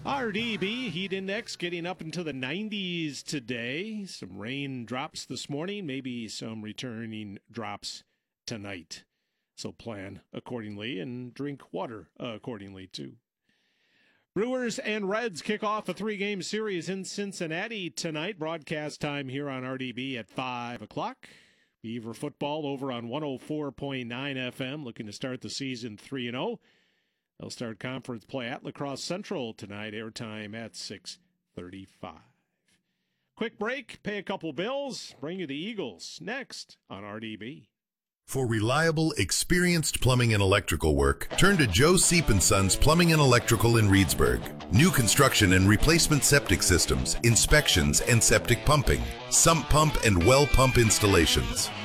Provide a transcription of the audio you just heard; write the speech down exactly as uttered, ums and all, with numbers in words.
R D B heat index getting up into the nineties today. Some rain drops this morning, maybe some returning drops tonight. So plan accordingly and drink water accordingly too. Brewers and Reds kick off a three-game series in Cincinnati tonight. Broadcast time here on R D B at five o'clock. Beaver football over on one oh four point nine F M, looking to start the season three and oh. They'll start conference play at La Crosse Central tonight, airtime at six thirty-five. Quick break, pay a couple bills, bring you the Eagles next on R D B. For reliable, experienced plumbing and electrical work, turn to Joe Seep and Sons Plumbing and Electrical in Reedsburg. New construction and replacement septic systems, inspections, and septic pumping, sump pump and well pump installations.